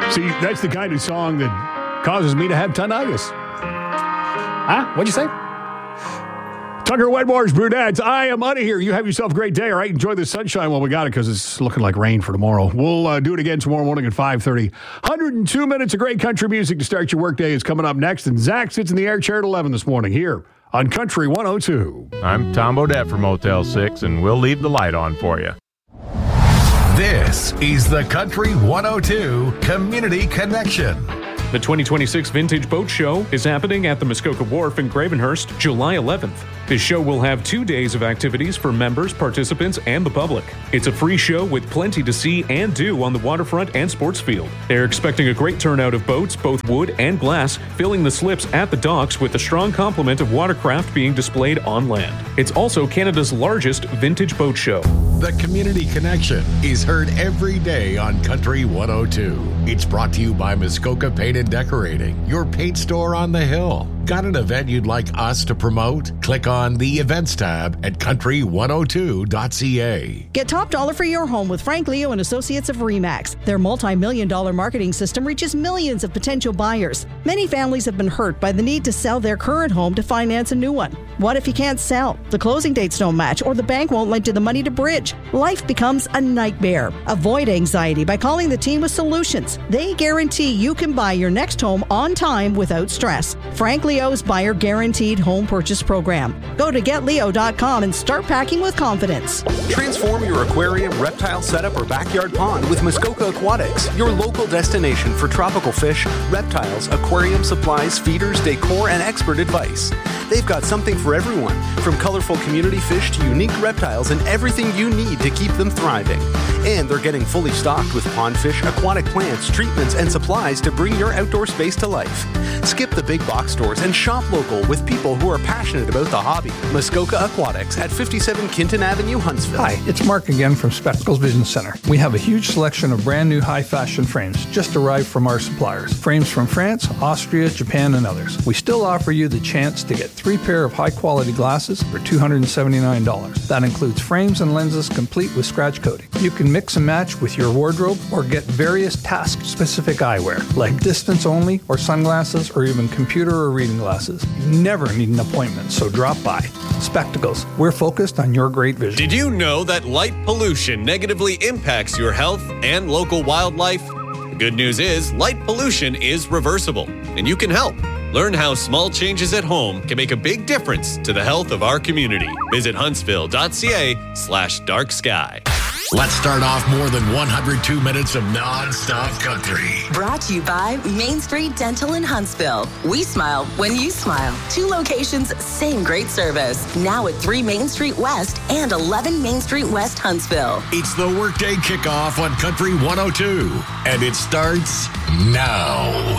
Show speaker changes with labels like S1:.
S1: See, that's the kind of song that causes me to have tinnitus. Huh? What'd you say? Tucker Wedmore's Brunettes. I am out of here. You have yourself a great day, all right? Enjoy the sunshine while we got it because it's looking like rain for tomorrow. We'll do it again tomorrow morning at 5:30. 102 minutes of great country music to start your workday is coming up next. And Zach sits in the air chair at 11 this morning here on Country 102.
S2: I'm Tom Bodette from Motel 6, and we'll leave the light on for you.
S3: This is the Country 102 Community Connection.
S4: The 2026 Vintage Boat Show is happening at the Muskoka Wharf in Gravenhurst, July 11th. This show will have 2 days of activities for members, participants, and the public. It's a free show with plenty to see and do on the waterfront and sports field. They're expecting a great turnout of boats, both wood and glass, filling the slips at the docks with a strong complement of watercraft being displayed on land. It's also Canada's largest vintage boat show.
S3: The Community Connection is heard every day on Country 102. It's brought to you by Muskoka Paint and Decorating, your paint store on the hill. Got an event you'd like us to promote? Click on the Events tab at country102.ca.
S5: Get top dollar for your home with Frank Leo and Associates of RE/MAX. Their multi-million-dollar marketing system reaches millions of potential buyers. Many families have been hurt by the need to sell their current home to finance a new one. What if you can't sell? The closing dates don't match, or the bank won't lend you the money to bridge. Life becomes a nightmare. Avoid anxiety by calling the team with solutions. They guarantee you can buy your next home on time without stress. Frank Leo's Buyer Guaranteed Home Purchase Program. Go to getleo.com and start packing with confidence.
S6: Transform your aquarium, reptile setup, or backyard pond with Muskoka Aquatics, your local destination for tropical fish, reptiles, aquarium supplies, feeders, decor, and expert advice. They've got something for everyone, from colorful community fish to unique reptiles and everything you need to keep them thriving. And they're getting fully stocked with pond fish, aquatic plants, treatments, and supplies to bring your outdoor space to life. Skip the big box stores and shop local with people who are passionate about the hobby. Muskoka Aquatics at 57 Kinton Avenue, Huntsville.
S7: Hi, it's Mark again from Spectacles Vision Center. We have a huge selection of brand new high fashion frames just arrived from our suppliers. Frames from France, Austria, Japan, and others. We still offer you the chance to get 3 pair of high quality glasses for $279. That includes frames and lenses complete with scratch coating. You can mix and match with your wardrobe or get various task specific eyewear like distance only or sunglasses or even computer or reading glasses. You never need an appointment, so drop by. Spectacles, we're focused on your great vision.
S8: Did you know that light pollution negatively impacts your health and local wildlife? The good news is light pollution is reversible, and you can help. Learn how small changes at home can make a big difference to the health of our community. Visit huntsville.ca/darksky.
S3: Let's start off more than 102 minutes of non-stop country.
S9: Brought to you by Main Street Dental in Huntsville. We smile when you smile. 2 locations, same great service. Now at 3 Main Street West and 11 Main Street West, Huntsville.
S3: It's the workday kickoff on Country 102, and it starts now.